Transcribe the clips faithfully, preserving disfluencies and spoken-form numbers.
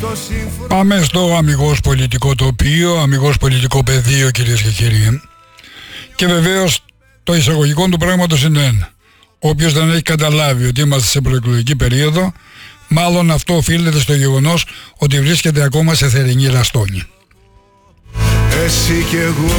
Πάμε στο αμιγώς πολιτικό τοπίο, αμιγώς πολιτικό πεδίο, κυρίες και κύριοι. Και βεβαίως το εισαγωγικό του πράγματος είναι ένα. Όποιος δεν έχει καταλάβει ότι είμαστε σε προεκλογική περίοδο, μάλλον αυτό οφείλεται στο γεγονός ότι βρίσκεται ακόμα σε θερινή λαστόνη. Εσύ και εγώ.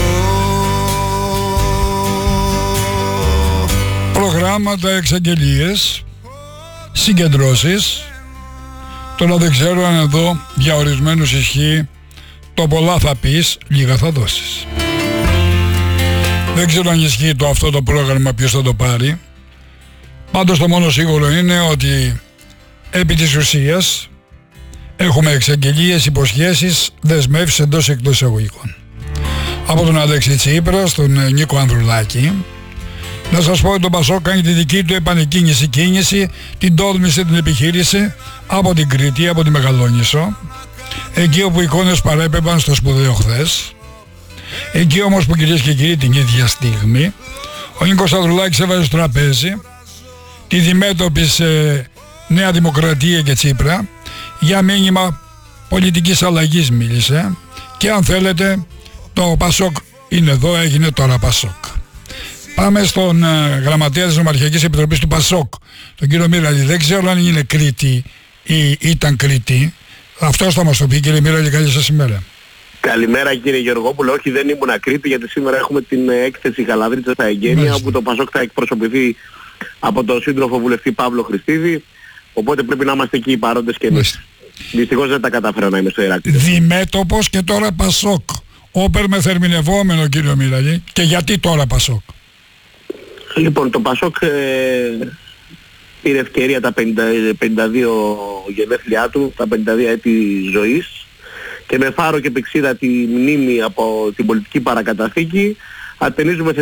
Προγράμματα, εξαγγελίες, συγκεντρώσεις. Τώρα δεν ξέρω αν εδώ για ορισμένους ισχύει το πολλά θα πεις, λίγα θα δώσεις. Δεν ξέρω αν ισχύει το αυτό το πρόγραμμα, ποιος θα το πάρει. Πάντως το μόνο σίγουρο είναι ότι επί της ουσίας έχουμε εξαγγελίες, υποσχέσεις, δεσμεύσεις εντός εκτός εισαγωγικών. Από τον Αλέξη Τσίπρα στον Νίκο Ανδρουλάκη. Να σας πω ότι το Πασόκ κάνει τη δική του επανεκκίνηση κίνηση, την τόλμησε, την επιχείρηση από την Κρήτη, από τη Μεγαλόνισσο, εκεί όπου οι εικόνες παρέπεμπαν στο σπουδαίο χθες. Εκεί όμως που, κυρίες και κύριοι, την ίδια στιγμή ο Νίκος Ανδρουλάκης έβαζε στο τραπέζι τη διμέτωπη σε Νέα Δημοκρατία και Τσίπρα για μήνυμα πολιτικής αλλαγής μίλησε, και αν θέλετε το Πασόκ είναι εδώ, έγινε τώρα Πασόκ. Πάμε στον uh, γραμματέα της Νομαρχιακής Επιτροπής του Πασόκ, τον κύριο Μύραλη. Δεν ξέρω αν είναι Κρήτη ή ήταν Κρήτη. Αυτός θα μας το πει, κύριε Μύραλη. Καλή σας ημέρα. Καλημέρα, κύριε Γεωργόπουλο. Όχι, δεν ήμουν Κρήτη, γιατί σήμερα έχουμε την έκθεση Γαλαδρίτσα στα Εγγένεια, Μάλιστα. όπου το Πασόκ θα εκπροσωπηθεί από τον σύντροφο βουλευτή Παύλο Χριστίδη. Οπότε πρέπει να είμαστε εκεί οι παρόντες και εμείς. Δυστυχώς δεν τα κατάφερα να είμαι στο Ηράκλειο. Διμέτωπος και τώρα Πασόκ. Όπερ με θερμινευόμενο, κύριο Μύραλη. Και γιατί τώρα Πασόκ? Λοιπόν, το Πασόκ ε, πήρε ευκαιρία τα πενήντα δύο γενέθλιά του, τα πενήντα δύο έτη ζωής, και με φάρο και πηξίδα τη μνήμη από την πολιτική παρακαταθήκη ατενίζουμε